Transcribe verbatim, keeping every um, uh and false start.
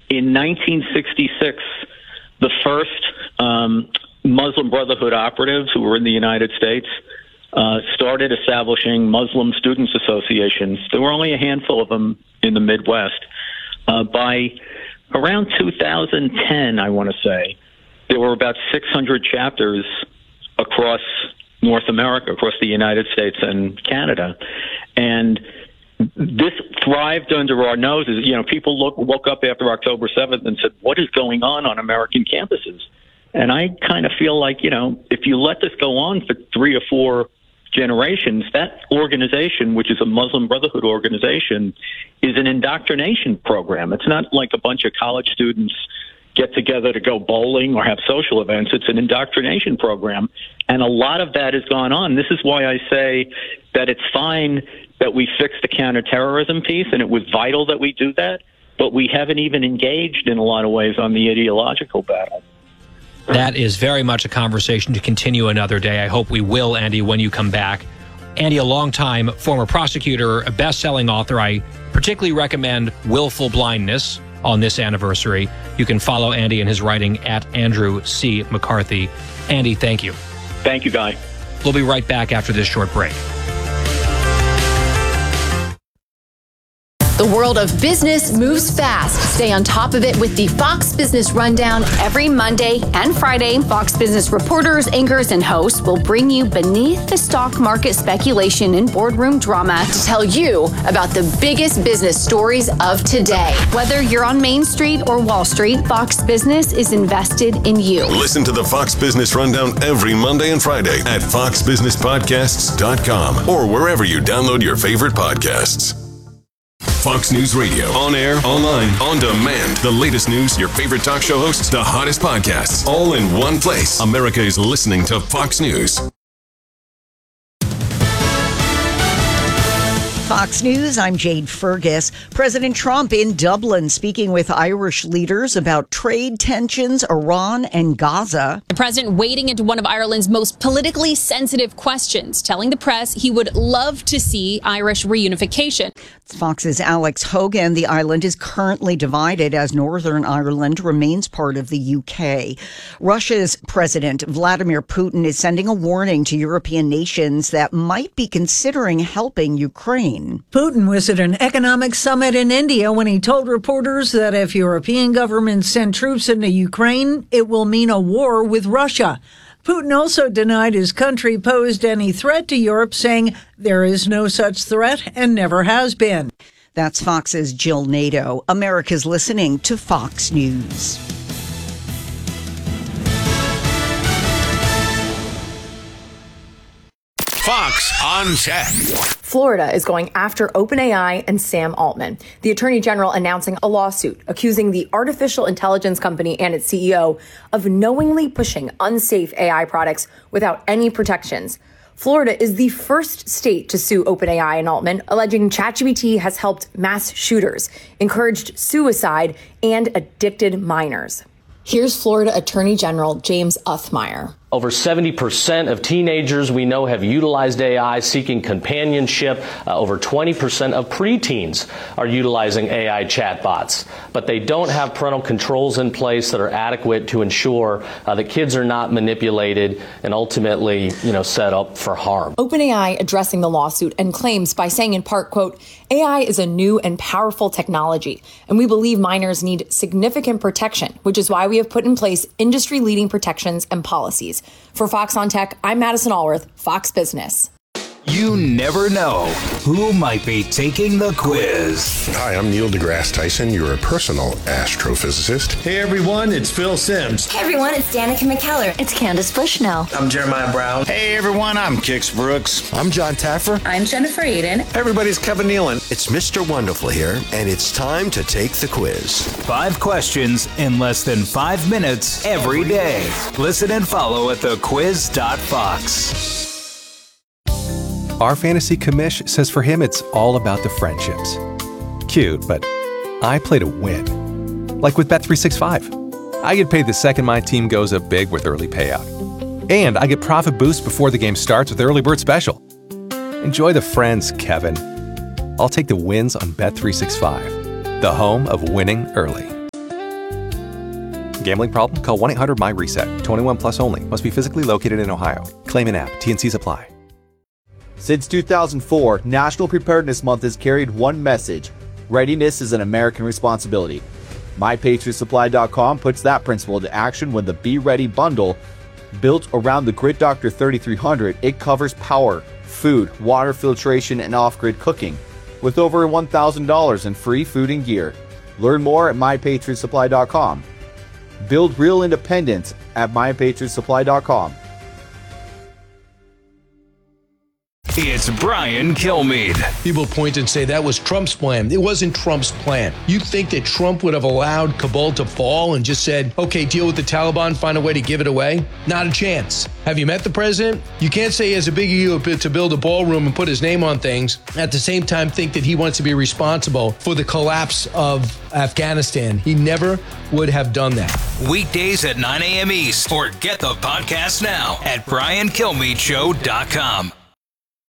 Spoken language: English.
in nineteen sixty-six, the first um, Muslim Brotherhood operatives who were in the United States uh, started establishing Muslim Students Associations. There were only a handful of them in the Midwest. Uh, by around two thousand ten, I want to say, there were about six hundred chapters across North America, across the United States and Canada. And this thrived under our noses. You know, people look, woke up after October seventh and said, what is going on on American campuses? And I kind of feel like, you know, if you let this go on for three or four generations, that organization, which is a Muslim Brotherhood organization, is an indoctrination program. It's not like a bunch of college students get together to go bowling or have social events. It's an indoctrination program. And a lot of that has gone on. This is why I say that it's fine that we fix the counterterrorism piece, and it was vital that we do that, but we haven't even engaged in a lot of ways on the ideological battle. That is very much a conversation to continue another day. I hope we will, Andy, when you come back. Andy, a longtime former prosecutor, a best-selling author. I particularly recommend Willful Blindness on this anniversary. You can follow Andy and his writing at Andrew C. McCarthy. Andy, thank you. Thank you, Guy. We'll be right back after this short break. The world of business moves fast. Stay on top of it with the Fox Business Rundown every Monday and Friday. Fox Business reporters, anchors, and hosts will bring you beneath the stock market speculation and boardroom drama to tell you about the biggest business stories of today. Whether you're on Main Street or Wall Street, Fox Business is invested in you. Listen to the Fox Business Rundown every Monday and Friday at fox business podcasts dot com or wherever you download your favorite podcasts. Fox News Radio. On air, online, on demand. The latest news, your favorite talk show hosts, the hottest podcasts, all in one place. America is listening to Fox News. Fox News, I'm Jade Fergus. President Trump in Dublin speaking with Irish leaders about trade tensions, Iran and Gaza. The president wading into one of Ireland's most politically sensitive questions, telling the press he would love to see Irish reunification. Fox's Alex Hogan. The island is currently divided as Northern Ireland remains part of the U K. Russia's President Vladimir Putin is sending a warning to European nations that might be considering helping Ukraine. Putin was at an economic summit in India when he told reporters that if European governments send troops into Ukraine, it will mean a war with Russia. Putin also denied his country posed any threat to Europe, saying there is no such threat and never has been. That's Fox's Jill Nato. America's listening to Fox News. Fox on Tech. Florida is going after OpenAI and Sam Altman. The Attorney General announcing a lawsuit accusing the artificial intelligence company and its C E O of knowingly pushing unsafe A I products without any protections. Florida is the first state to sue OpenAI and Altman, alleging ChatGPT has helped mass shooters, encouraged suicide, and addicted minors. Here's Florida Attorney General James Uthmire. Over seventy percent of teenagers we know have utilized A I seeking companionship. Uh, over twenty percent of preteens are utilizing A I chatbots. But they don't have parental controls in place that are adequate to ensure uh, that kids are not manipulated and ultimately, you know, set up for harm. OpenAI addressing the lawsuit and claims by saying in part, quote, A I is a new and powerful technology, and we believe minors need significant protection, which is why we have put in place industry-leading protections and policies. For Fox on Tech, I'm Madison Allworth, Fox Business. You never know who might be taking the quiz. Hi, I'm Neil deGrasse Tyson, your personal astrophysicist. Hey everyone, it's Phil Simms. Hey everyone, it's Danica McKellar. It's Candace Bushnell. I'm Jeremiah Brown. Hey everyone, I'm Kix Brooks. I'm John Taffer. I'm Jennifer Aiden. Everybody's Kevin Nealon. It's Mister Wonderful here, and it's time to take the quiz. Five questions in less than five minutes every day. Listen and follow at the quiz dot fox. Our fantasy commish says for him it's all about the friendships. Cute, but I play to win. Like with Bet three sixty-five. I get paid the second my team goes up big with early payout. And I get profit boost before the game starts with Early Bird Special. Enjoy the friends, Kevin. I'll take the wins on Bet three sixty-five, the home of winning early. Gambling problem? Call one eight hundred M Y reset. twenty-one plus only. Must be physically located in Ohio. Claim in app. T and Cs apply. Since two thousand four, National Preparedness Month has carried one message: readiness is an American responsibility. My Patriot Supply dot com puts that principle into action when the Be Ready bundle, built around the Grid Doctor thirty-three hundred, it covers power, food, water filtration, and off-grid cooking, with over one thousand dollars in free food and gear. Learn more at My Patriot Supply dot com. Build real independence at My Patriot Supply dot com. It's Brian Kilmeade. People point and say that was Trump's plan. It wasn't Trump's plan. You think that Trump would have allowed Kabul to fall and just said, okay, deal with the Taliban, find a way to give it away? Not a chance. Have you met the president? You can't say he has a big ego to build a ballroom and put his name on things, at the same time think that he wants to be responsible for the collapse of Afghanistan. He never would have done that. Weekdays at nine a.m. East, or get the podcast now at brian kilmeade show dot com.